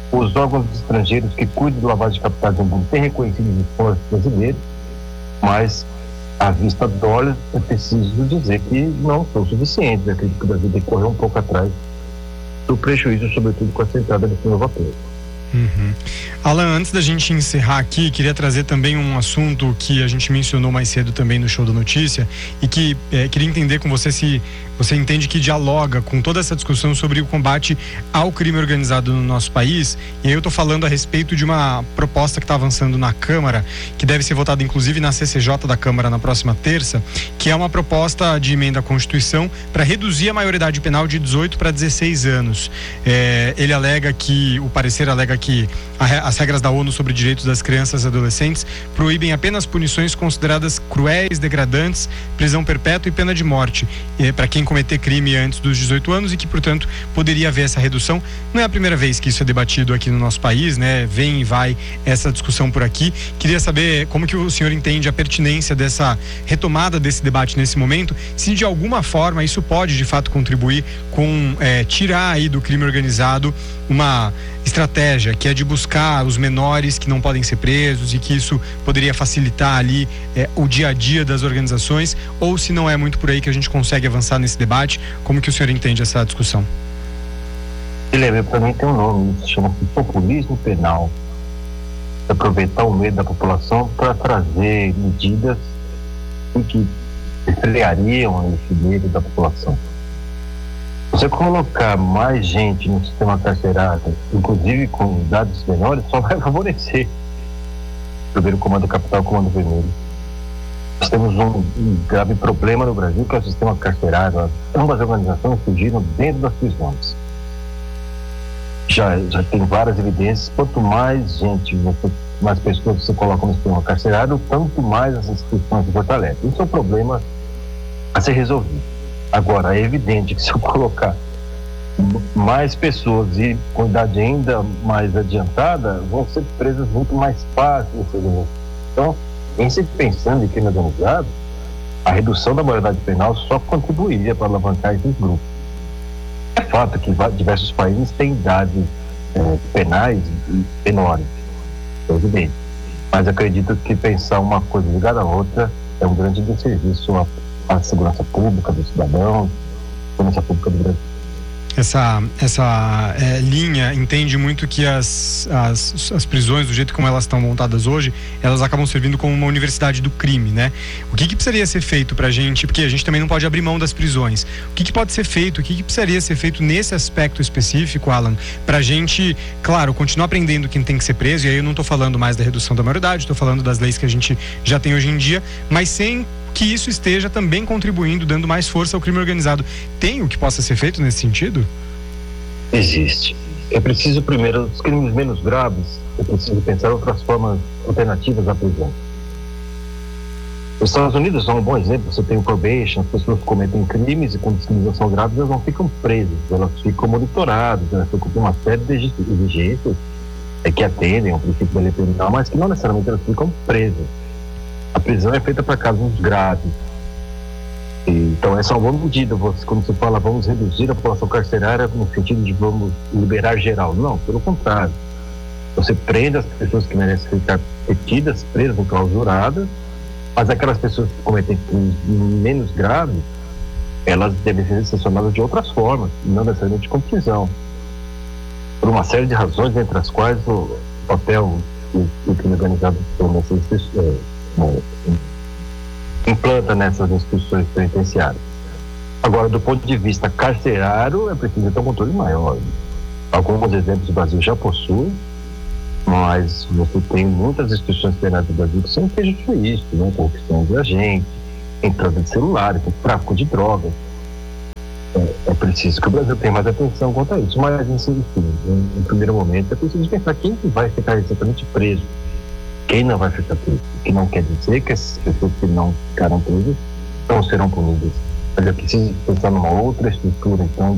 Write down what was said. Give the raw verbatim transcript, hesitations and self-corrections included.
Os órgãos estrangeiros que cuidam de lavagem de capitais no mundo têm reconhecido os esforços brasileiros, mas à vista do dólar é preciso dizer que não são suficientes. Eu acredito que o Brasil tem que correr um pouco atrás do prejuízo, sobretudo com essa entrada desse novo apoio. Uhum. Alan, antes da gente encerrar aqui, queria trazer também um assunto que a gente mencionou mais cedo também no Show da Notícia e que é, queria entender com você se você entende que dialoga com toda essa discussão sobre o combate ao crime organizado no nosso país. E aí eu estou falando a respeito de uma proposta que está avançando na Câmara, que deve ser votada inclusive na C C J da Câmara na próxima terça, que é uma proposta de emenda à Constituição para reduzir a maioridade penal de dezoito para dezesseis anos. É, ele alega que, o parecer alega que a, as regras da ONU sobre direitos das crianças e adolescentes proíbem apenas punições consideradas cruéis, degradantes, prisão perpétua e pena de morte é, para quem cometer crime antes dos dezoito anos e que, portanto, poderia haver essa redução. Não é a primeira vez que isso é debatido aqui no nosso país, né? Vem e vai essa discussão por aqui. Queria saber como que o senhor entende a pertinência dessa retomada desse debate nesse momento, se de alguma forma isso pode, de fato, contribuir com é, tirar aí do crime organizado uma estratégia que é de buscar os menores que não podem ser presos e que isso poderia facilitar ali é, o dia a dia das organizações, ou se não é muito por aí que a gente consegue avançar nesse debate. Como que o senhor entende essa discussão? Ele para mim tem um nome, isso chama-se populismo penal. Aproveitar o medo da população para trazer medidas que freariam esse medo da população. Você colocar mais gente no sistema carcerário, inclusive com dados menores, só vai favorecer o primeiro comando capital, o comando vermelho. Nós temos um, um grave problema no Brasil, que é o sistema carcerário. Ambas as organizações surgiram dentro das prisões. Já, já tem várias evidências. Quanto mais gente, você, mais pessoas você coloca no sistema carcerário, tanto mais as instituições se fortalecem. Isso é um problema a ser resolvido. Agora, é evidente que se eu colocar mais pessoas e com idade ainda mais adiantada, vão ser presas muito mais fácil. Então, em se pensando em crime organizado, a redução da maioridade penal só contribuiria para alavancar esses grupos. É fato que diversos países têm idades é, penais menores, é evidente. Mas acredito que pensar uma coisa ligada à outra é um grande desserviço à, à segurança pública dos cidadãos, à segurança pública do Brasil. Essa, essa é, linha entende muito que as, as, as prisões, do jeito como elas estão montadas hoje, elas acabam servindo como uma universidade do crime, né? O que que precisaria ser feito pra gente, porque a gente também não pode abrir mão das prisões, o que que pode ser feito, o que que precisaria ser feito nesse aspecto específico, Alan, pra gente, claro, continuar aprendendo quem tem que ser preso, e aí eu não tô falando mais da redução da maioridade, tô falando das leis que a gente já tem hoje em dia, mas sem que isso esteja também contribuindo, dando mais força ao crime organizado. Tem o que possa ser feito nesse sentido? Existe. É preciso, primeiro, os crimes menos graves, é preciso pensar outras formas alternativas à prisão. Os Estados Unidos são um bom exemplo. Você tem o probation, as pessoas cometem crimes e quando os crimes são graves, elas não ficam presas, elas ficam monitoradas, elas ficam com uma série de exigências é, que atendem ao princípio da lei criminal, mas que não necessariamente elas ficam presas. A prisão é feita para casos graves. Então essa é uma boa medida. Você, quando você fala vamos reduzir a população carcerária no sentido de vamos liberar geral, não, pelo contrário, você prende as pessoas que merecem ficar detidas, presas, enclausuradas, mas aquelas pessoas que cometem crimes menos graves, elas devem ser sancionadas de outras formas, não necessariamente com prisão, por uma série de razões, entre as quais o papel do crime organizado nessas pessoas implanta nessas instituições penitenciárias. Agora, do ponto de vista carcerário, é preciso ter um controle maior. Alguns exemplos o Brasil já possui, mas você tem muitas instituições penais do Brasil que são prejuízos, né? Corrupção de agentes, entrada de celulares, tráfico de drogas. É, é preciso que o Brasil tenha mais atenção quanto a isso. Mas, enfim, em primeiro momento, é preciso pensar quem vai ficar exatamente preso, quem não vai ficar preso. O que não quer dizer que as pessoas que não ficaram presas não serão punidas. Mas é preciso pensar numa outra estrutura, então,